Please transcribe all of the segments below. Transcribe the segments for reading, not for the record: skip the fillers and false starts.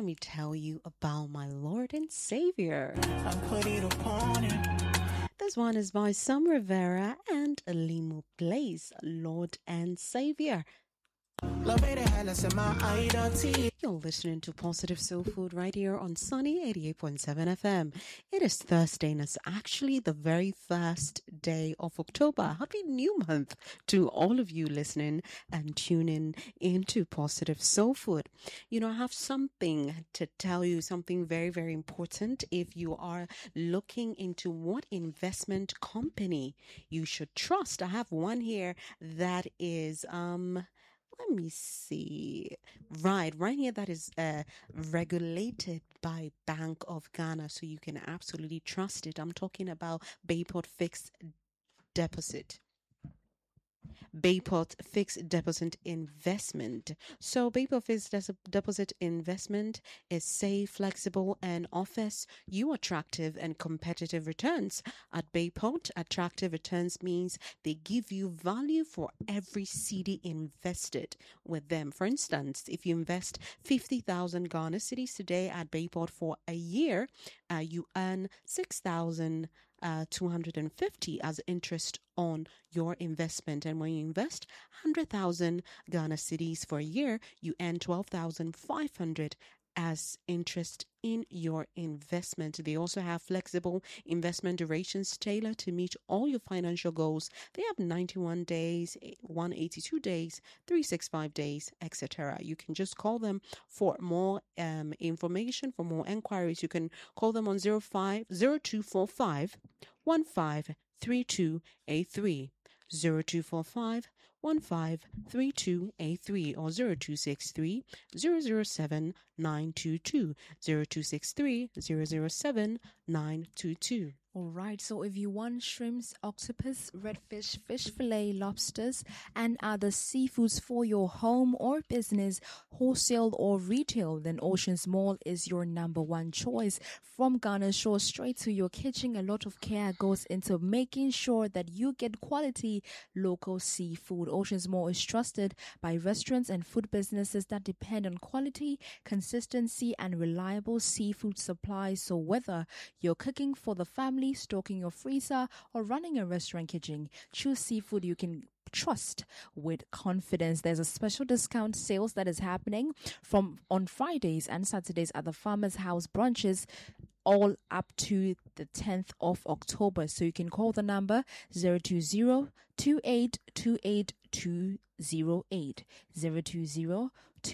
me tell you about my Lord and Savior. This one is by Sam Rivera and Limu Blaze, Lord and Savior. You're listening to Positive Soul Food right here on Sunny 88.7 FM. It is Thursday and it's actually the very first day of October. Happy new month to all of you listening and tuning into Positive Soul Food. You know, I have something to tell you, something very, very important. If you are looking into what investment company you should trust, I have one here that is, let me see. Right here that is regulated by Bank of Ghana, so you can absolutely trust it. I'm talking about Bayport Fixed Deposit. Bayport Fixed Deposit Investment. So Bayport Fixed Deposit Investment is safe, flexible, and offers you attractive and competitive returns. At Bayport, attractive returns means they give you value for every cedi invested with them. For instance, if you invest 50,000 Ghana cedis today at Bayport for a year, you earn 6,250 as interest on your investment. And when you invest 100,000 Ghana cedis for a year, you earn 12,500 as interest in your investment. They also have flexible investment durations tailored to meet all your financial goals. They have 91 days, 182 days, 365 days, etc. You can just call them for more information, for more enquiries. You can call them on 0245 153283. 0245 153283 or 0263 007 922 0263 007 922. All right, so if you want shrimps, octopus, redfish, fish fillet, lobsters, and other seafoods for your home or business, wholesale or retail, then Oceans Mall is your number one choice. From Ghana Shore straight to your kitchen, a lot of care goes into making sure that you get quality local seafood. Oceans Mall is trusted by restaurants and food businesses that depend on quality, consistency, and reliable seafood supplies. So whether you're cooking for the family, stocking your freezer, or running a restaurant kitchen, choose seafood you can trust with confidence. There's a special discount sales that is happening from on Fridays and Saturdays at the Farmers House branches, all up to the 10th of October. So you can call the number 020 2828 208 020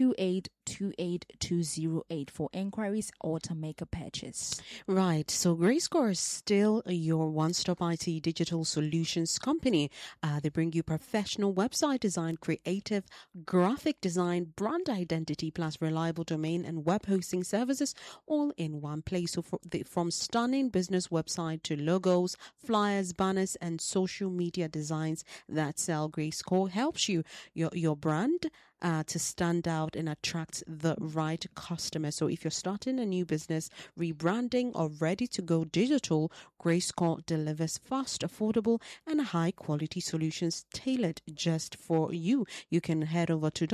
2828 208 for enquiries or to make a purchase. Right. So GraceCore is still your one-stop IT digital solutions company. They bring you professional website design, creative graphic design, brand identity, plus reliable domain and web hosting services all in one place. So from stunning business website to logos, flyers, banners, and social media designs that sell, GraceCore helps you, your brand to stand out and attract the right customer. So if you're starting a new business, rebranding, or ready to go digital, GraceCore delivers fast, affordable, and high quality solutions tailored just for you. You can head over to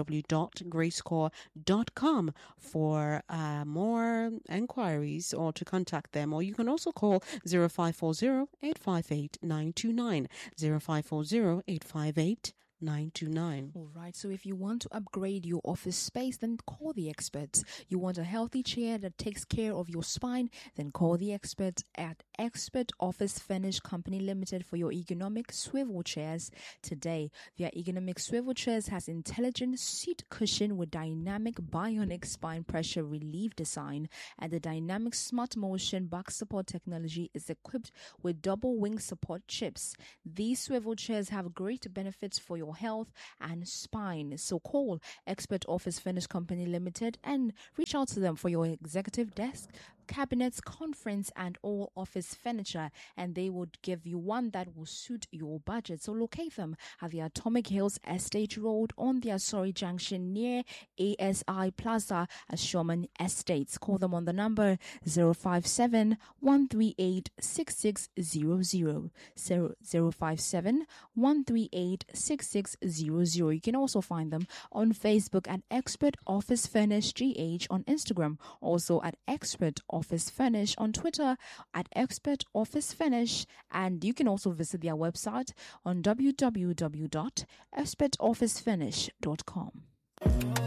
www.gracecore.com for more enquiries or to contact them, or you can also call 0540 858 929 0540 858 929. All right, so if you want to upgrade your office space, then call the experts. You want a healthy chair that takes care of your spine, then call the experts at Expert Office Furnish Company Limited for your ergonomic swivel chairs today. Their ergonomic swivel chairs has intelligent seat cushion with dynamic bionic spine pressure relief design, and the dynamic smart motion back support technology is equipped with double wing support chips. These swivel chairs have great benefits for your health and spine. So call Expert Office Furnish Company Limited and reach out to them for your executive desk cabinets, conference and all office furniture, and they would give you one that will suit your budget. So locate them at the Atomic Hills Estate Road on the Asori Junction near ASI Plaza at Shoman Estates. Call them on the number 057 138 6600. 057 138 6600. You can also find them on Facebook at Expert Office Furnish GH, on Instagram also at Expert Office Furnish, on Twitter at Expert Office Furnish, and you can also visit their website on www.expertofficefurnish.com.